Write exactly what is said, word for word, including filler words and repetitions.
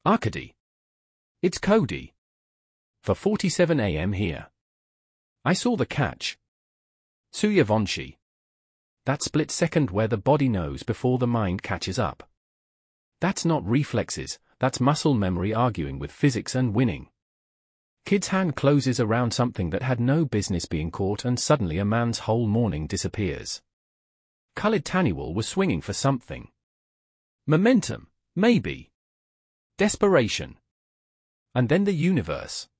Arcady. It's Cody. four forty-seven a m here. I saw the catch. Suyavonshi. That split second where the body knows before the mind catches up. That's not reflexes, that's muscle memory arguing with physics and winning. Kid's hand closes around something that had no business being caught and suddenly a man's whole morning disappears. Khalid Taniwal was swinging for something. Momentum, maybe. Desperation. And then the universe.